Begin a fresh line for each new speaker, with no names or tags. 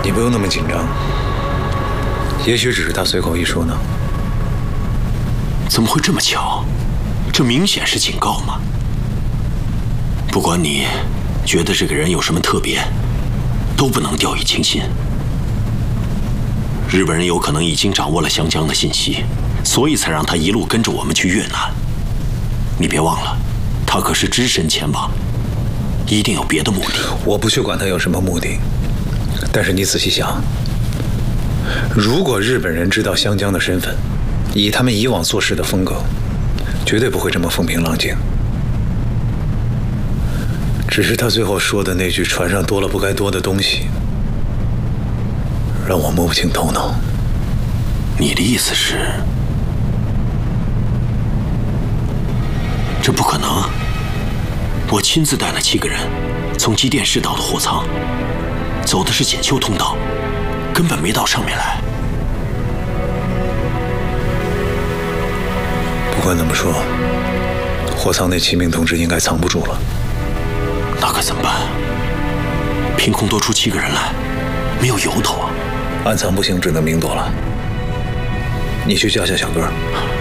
你不用那么紧张，也许只是他随口一说呢。
怎么会这么巧？这明显是警告嘛！不管你觉得这个人有什么特别，都不能掉以轻心。日本人有可能已经掌握了湘江的信息，所以才让他一路跟着我们去越南。你别忘了，他可是只身前往，一定有别的目的。
我不去管他有什么目的，但是你仔细想，如果日本人知道湘江的身份，以他们以往做事的风格，绝对不会这么风平浪静。只是他最后说的那句“船上多了不该多的东西”，让我摸不清头脑。
你的意思是，这不可能？我亲自带了7个人，从机电室到的货仓，走的是检修通道，根本没到上面来。
不管怎么说，货仓那7名同志应该藏不住了。
那可怎么办？凭空多出7个人来，没有由头啊！
暗藏不行，只能明躲了。你去叫下小哥。